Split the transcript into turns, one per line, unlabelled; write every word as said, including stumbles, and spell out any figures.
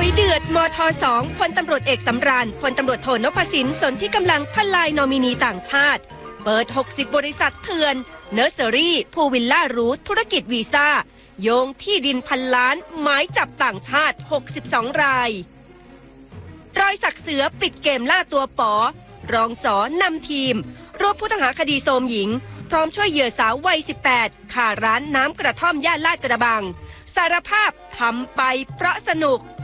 เดือดมทสองพลตำรวจเอกสำราญพลตำรวจโทนพสินสนที่กำลังทลายนอมินีต่างชาติเปิดหกสิบบริษัทเถื่อนเนอร์เซอรี่พูวิลล่ารูทธุรกิจวีซ่าโยงที่ดินพันล้านหมายจับต่างชาติหกสิบสองรายรอยสักเสือปิดเกมล่าตัวป๋อรองจ๋อนำทีมรวบผู้ต้องหาคดีโทรมหญิงพร้อมช่วยเหยื่อสาววัยสิบแปดข่าร้านน้ำกระท่อมย่านลาดกระบังสารภาพทำไปเพราะสนุก